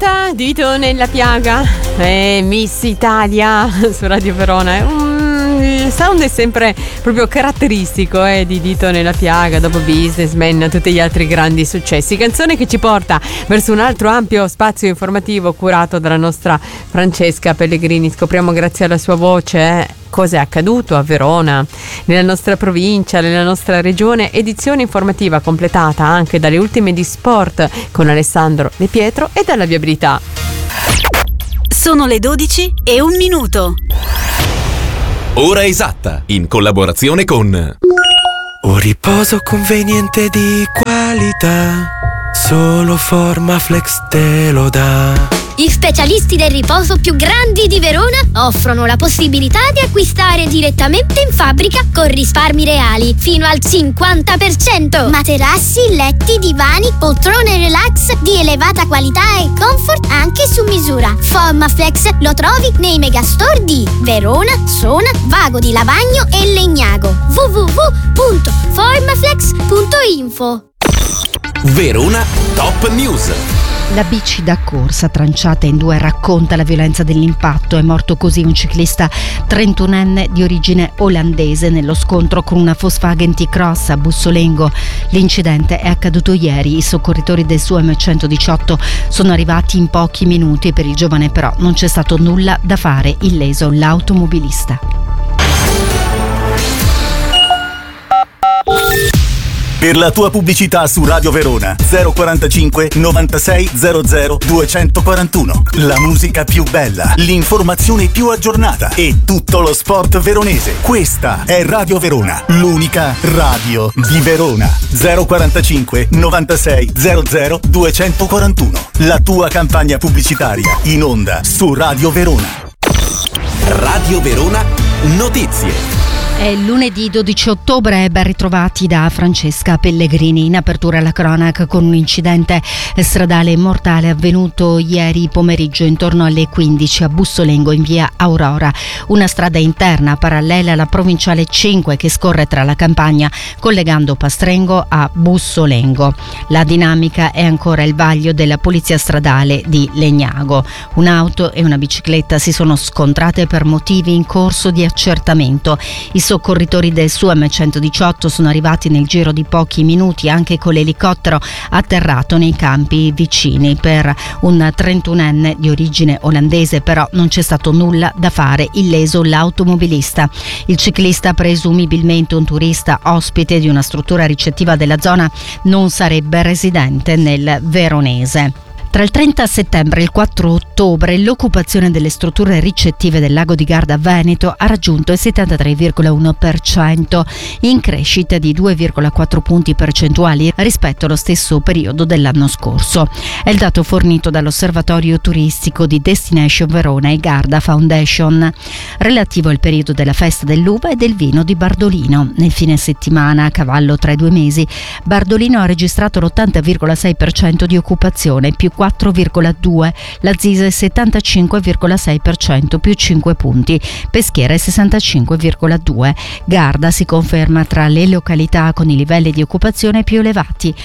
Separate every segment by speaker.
Speaker 1: tornata, dito nella piaga. Miss Italia su Radio Verona. Il sound è sempre proprio caratteristico di Dito nella piaga, dopo Businessman, tutti gli altri grandi successi. Canzone che ci porta verso un altro ampio spazio informativo curato dalla nostra Francesca Pellegrini. Scopriamo grazie alla sua voce cosa è accaduto a Verona, nella nostra provincia, nella nostra regione. Edizione informativa completata anche dalle ultime di sport con Alessandro De Pietro e dalla viabilità.
Speaker 2: Sono le 12:01.
Speaker 3: Ora esatta, in collaborazione con
Speaker 4: un riposo conveniente di qualità, solo Formaflex te lo dà.
Speaker 5: Gli specialisti del riposo più grandi di Verona offrono la possibilità di acquistare direttamente in fabbrica con risparmi reali fino al 50%. Materassi, letti, divani, poltrone relax di elevata qualità e comfort anche su misura. Formaflex lo trovi nei megastore di Verona, Sona, Vago di Lavagno e Legnago. www.formaflex.info.
Speaker 3: Verona Top News.
Speaker 6: La bici da corsa tranciata in due racconta la violenza dell'impatto. È morto così un ciclista 31enne di origine olandese nello scontro con una Volkswagen T-Cross a Bussolengo. L'incidente è accaduto ieri. I soccorritori del SUAM 118 sono arrivati in pochi minuti. Per il giovane però non c'è stato nulla da fare, illeso l'automobilista.
Speaker 7: Per la tua pubblicità su Radio Verona 045 96 00 241. La musica più bella, l'informazione più aggiornata e tutto lo sport veronese. Questa è Radio Verona, l'unica radio di Verona. 045 96 00 241. La tua campagna pubblicitaria in onda su Radio Verona.
Speaker 3: Radio Verona Notizie.
Speaker 6: È lunedì 12 ottobre, ben ritrovati da Francesca Pellegrini. In apertura alla cronaca con un incidente stradale mortale avvenuto ieri pomeriggio intorno alle 15 a Bussolengo in via Aurora. Una strada interna parallela alla provinciale 5 che scorre tra la campagna collegando Pastrengo a Bussolengo. La dinamica è ancora il vaglio della polizia stradale di Legnago. Un'auto e una bicicletta si sono scontrate per motivi in corso di accertamento. I soccorritori del SUAM 118 sono arrivati nel giro di pochi minuti anche con l'elicottero atterrato nei campi vicini. Per un 31enne di origine olandese però non c'è stato nulla da fare, illeso l'automobilista. Il ciclista, presumibilmente un turista ospite di una struttura ricettiva della zona, non sarebbe residente nel veronese. Tra il 30 settembre e il 4 ottobre l'occupazione delle strutture ricettive del lago di Garda Veneto ha raggiunto il 73,1%, in crescita di 2,4 punti percentuali rispetto allo stesso periodo dell'anno scorso. È il dato fornito dall'osservatorio turistico di Destination Verona e Garda Foundation, relativo al periodo della festa dell'uva e del vino di Bardolino. Nel fine settimana, a cavallo tra i 2 mesi, Bardolino ha registrato l'80,6% di occupazione, più 4,2, la Zisa 75,6% più 5 punti, Peschiera 65,2. Garda si conferma tra le località con i livelli di occupazione più elevati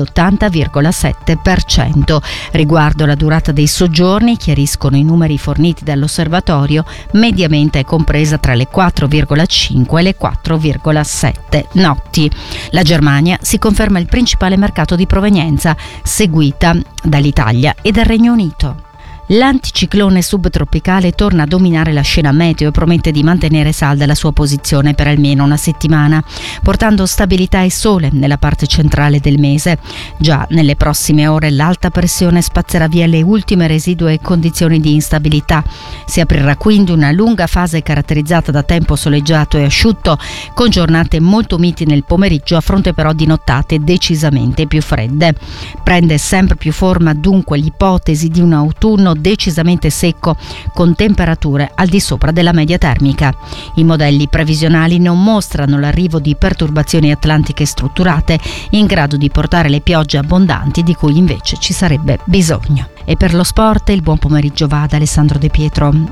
Speaker 6: all'80,7%. Riguardo la durata dei soggiorni, chiariscono i numeri forniti dall'osservatorio, mediamente è compresa tra le 4,5 e le 4,7 notti. La Germania si conferma il principale mercato di provenienza, seguita dall'Italia e dal Regno Unito. L'anticiclone subtropicale torna a dominare la scena meteo e promette di mantenere salda la sua posizione per almeno una settimana, portando stabilità e sole nella parte centrale del mese. Già nelle prossime ore l'alta pressione spazzerà via le ultime residue condizioni di instabilità. Si aprirà quindi una lunga fase caratterizzata da tempo soleggiato e asciutto, con giornate molto miti nel pomeriggio, a fronte però di nottate decisamente più fredde. Prende sempre più forma dunque l'ipotesi di un autunno decisamente secco, con temperature al di sopra della media termica. I modelli previsionali non mostrano l'arrivo di perturbazioni atlantiche strutturate in grado di portare le piogge abbondanti di cui invece ci sarebbe bisogno. E per lo sport il buon pomeriggio va ad Alessandro De Pietro.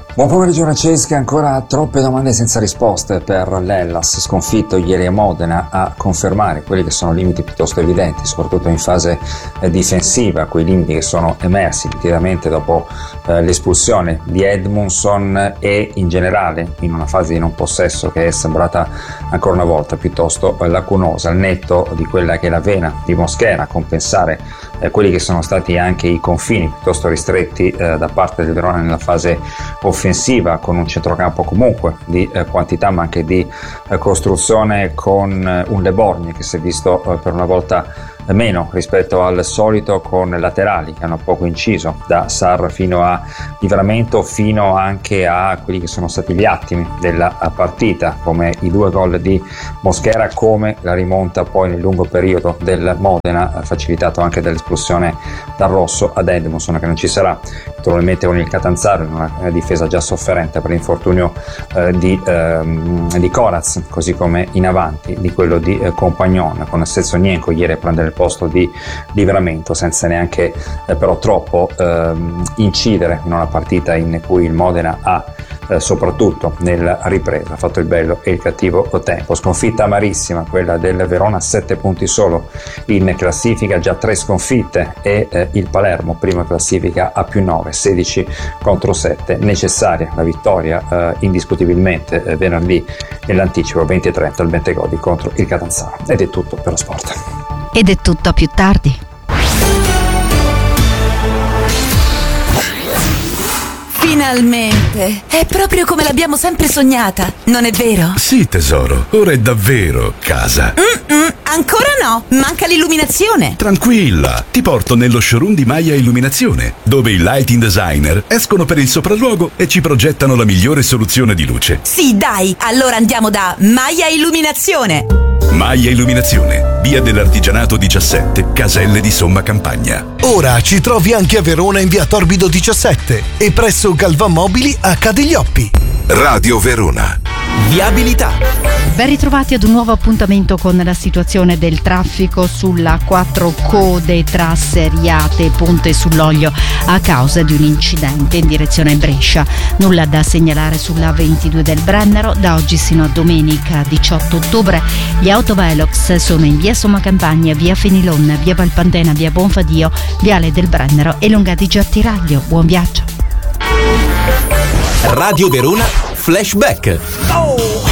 Speaker 8: Buon pomeriggio Francesca, ancora troppe domande senza risposte per l'Hellas, sconfitto ieri a Modena, a confermare quelli che sono limiti piuttosto evidenti, soprattutto in fase difensiva, quei limiti che sono emersi nitidamente dopo l'espulsione di Edmundson e in generale in una fase di non possesso che è sembrata ancora una volta piuttosto lacunosa, al netto di quella che è la vena di Mosquera a compensare quelli che sono stati anche i confini piuttosto ristretti da parte del Verona nella fase offensiva, con un centrocampo comunque di quantità ma anche di costruzione, con un Le Borgne che si è visto per una volta meno rispetto al solito, con laterali che hanno poco inciso, da Sarr fino a Livramento, fino anche a quelli che sono stati gli attimi della partita, come i 2 gol di Mosquera, come la rimonta poi nel lungo periodo del Modena, facilitato anche dall'espulsione dal rosso ad Edmundson, che non ci sarà naturalmente con il Catanzaro in una difesa già sofferente per l'infortunio di Coraz, così come in avanti di quello di Compagnon, con Sezonienko ieri a prendere il posto di Livramento, senza neanche però troppo incidere in una partita in cui il Modena ha soprattutto nella ripresa fatto il bello e il cattivo tempo. Sconfitta amarissima quella del Verona, 7 punti solo in classifica, già 3 sconfitte, e il Palermo prima classifica a +9, 16 contro 7, necessaria la vittoria indiscutibilmente venerdì nell'anticipo 23 dal Bentegodi contro il Catanzaro. Ed è tutto per lo sport.
Speaker 6: Ed è tutto a più tardi.
Speaker 9: Finalmente! È proprio come l'abbiamo sempre sognata, non è vero?
Speaker 10: Sì, tesoro, ora è davvero casa.
Speaker 9: Ancora no, manca l'illuminazione.
Speaker 10: Tranquilla, ti porto nello showroom di Maia Illuminazione, dove i lighting designer escono per il sopralluogo e ci progettano la migliore soluzione di luce.
Speaker 9: Sì, dai, allora andiamo da Maia Illuminazione.
Speaker 10: Maia Illuminazione, via dell'Artigianato 17, Caselle di Somma Campagna.
Speaker 11: Ora ci trovi anche a Verona in via Torbido 17 e presso Galvan Mobili a Cadiglioppi.
Speaker 10: Radio Verona.
Speaker 3: Viabilità.
Speaker 6: Ben ritrovati ad un nuovo appuntamento con la situazione del traffico sulla 4 code tra Seriate e Ponte sull'Oglio a causa di un incidente in direzione Brescia. Nulla da segnalare sulla 22 del Brennero. Da oggi sino a domenica 18 ottobre gli autovelox sono in via Somma Campagna, via Fenilon, via Valpantena, via Bonfadio, viale del Brennero e Lunga di Giattiraglio. Buon viaggio.
Speaker 3: Radio Verona Flashback.